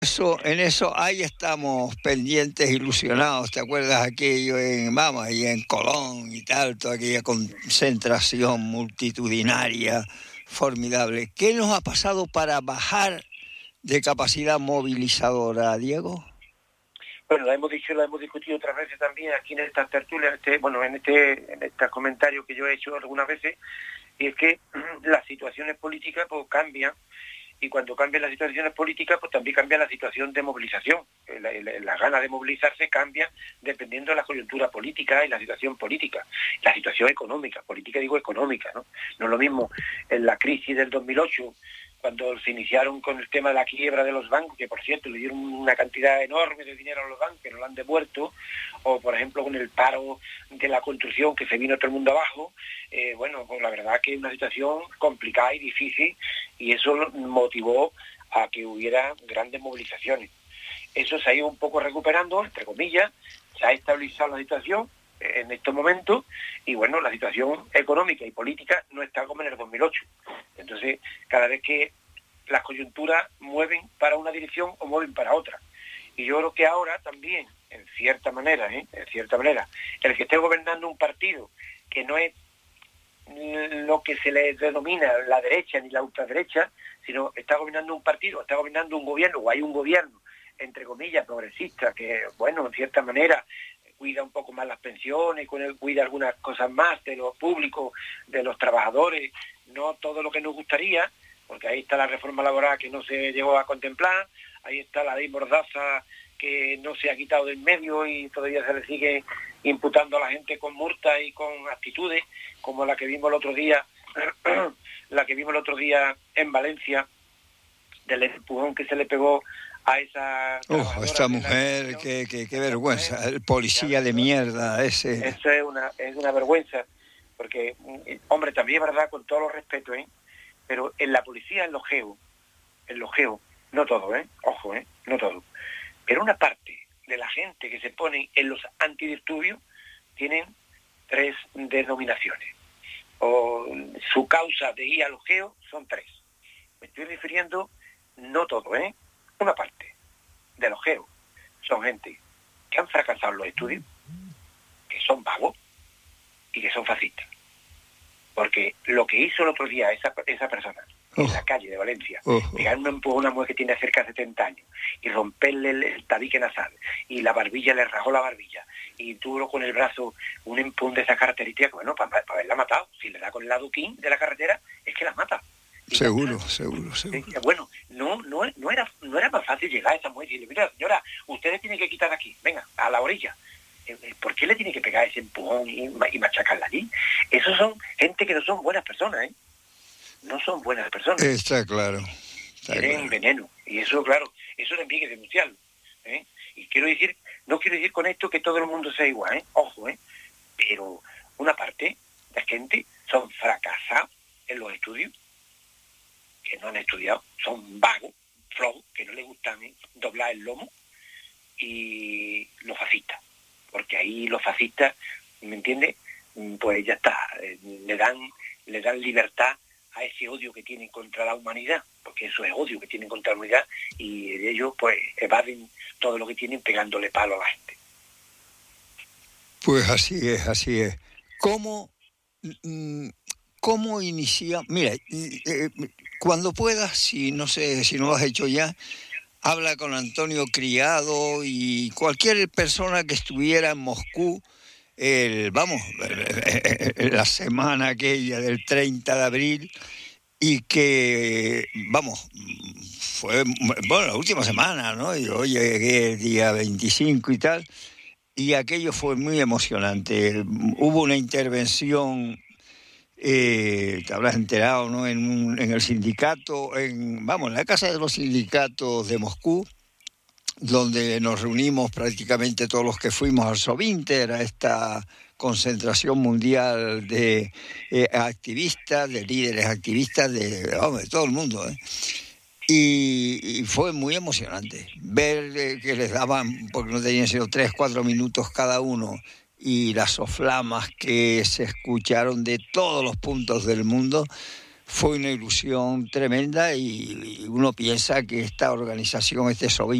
En eso, ahí estamos pendientes, ilusionados. ¿Te acuerdas aquello y en Colón y tal, toda aquella concentración multitudinaria formidable? ¿Qué nos ha pasado para bajar de capacidad movilizadora, Diego? Bueno, lo hemos discutido otras veces también aquí en estas tertulias, en estos comentarios que yo he hecho algunas veces, y es que las situaciones políticas pues cambian, y cuando cambian las situaciones políticas pues también cambia la situación de movilización. Las ganas de movilizarse cambian dependiendo de la coyuntura política y la situación política, la situación económica, política digo económica, ¿no? No es lo mismo en la crisis del 2008, cuando se iniciaron con el tema de la quiebra de los bancos, que por cierto le dieron una cantidad enorme de dinero a los bancos, que no lo han devuelto, o por ejemplo con el paro de la construcción, que se vino todo el mundo abajo. Pues la verdad que es una situación complicada y difícil, y eso motivó a que hubiera grandes movilizaciones. Eso se ha ido un poco recuperando, entre comillas, se ha estabilizado la situación en estos momentos, y bueno, la situación económica y política no está como en el 2008. Entonces, cada vez que las coyunturas mueven para una dirección o mueven para otra. Y yo creo que ahora también, en cierta manera, el que esté gobernando un partido que no es lo que se le denomina la derecha ni la ultraderecha, sino está gobernando un partido, está gobernando un gobierno, o hay un gobierno, entre comillas, progresista, que, bueno, en cierta manera cuida un poco más las pensiones, cuida algunas cosas más de lo público, de los trabajadores, no todo lo que nos gustaría, porque ahí está la reforma laboral que no se llegó a contemplar, ahí está la ley Mordaza que no se ha quitado del medio y todavía se le sigue imputando a la gente con multas y con actitudes, como la que vimos el otro día, en Valencia, del empujón que se le pegó a esta mujer, qué vergüenza, el policía de mierda ese. Eso es una vergüenza, porque, hombre, también es verdad, con todos los respetos, pero en la policía, en los GEO, no todo, ojo, no todo, pero una parte de la gente que se pone en los antidisturbios tienen 3 denominaciones, o su causa de ir a los GEO son 3. Me estoy refiriendo, no todo, una parte de los GEO son gente que han fracasado en los estudios, que son vagos y que son fascistas. Porque lo que hizo el otro día esa persona en la calle de Valencia, pegar un empujón a una mujer que tiene cerca de 70 años y romperle el tabique nasal y la barbilla, le rajó la barbilla y tuvo con el brazo un empujón de esa característica, bueno, para haberla matado. Si le da con el adoquín de la carretera, es que la mata. Seguro. Bueno, no era más fácil llegar a esa mujer y decirle, mira, señora, ustedes tienen que quitar aquí, venga, a la orilla. ¿Por qué le tiene que pegar ese empujón y machacarla allí? Esos son gente que no son buenas personas, no son buenas personas. Está claro. Tienen veneno, y eso, claro, eso también hay que denunciarlo. Y no quiero decir con esto que todo el mundo sea igual, ojo, pero una parte de la gente son fracasados en los estudios, que no han estudiado, son vagos, flojos, que no les gustan doblar el lomo, y los fascistas, porque ahí los fascistas, ¿me entiendes? Pues ya está, le dan libertad a ese odio que tienen contra la humanidad, porque eso es odio que tienen contra la humanidad, y ellos pues evaden todo lo que tienen pegándole palo a la gente. Pues así es. ¿Cómo inicia? Mira, cuando puedas, si no lo has hecho ya, habla con Antonio Criado y cualquier persona que estuviera en Moscú, la semana aquella del 30 de abril, y que, fue, la última semana, ¿no? Yo llegué el día 25 y tal, y aquello fue muy emocionante. Hubo una intervención, te habrás enterado, ¿no? En el sindicato, en la casa de los sindicatos de Moscú, donde nos reunimos prácticamente todos los que fuimos al Sovinter, a esta concentración mundial de activistas, de líderes activistas, de todo el mundo, Y fue muy emocionante ver que les daban, porque no tenían sido 3-4 minutos cada uno, y las soflamas que se escucharon de todos los puntos del mundo. fue una ilusión tremenda y uno piensa que esta organización, este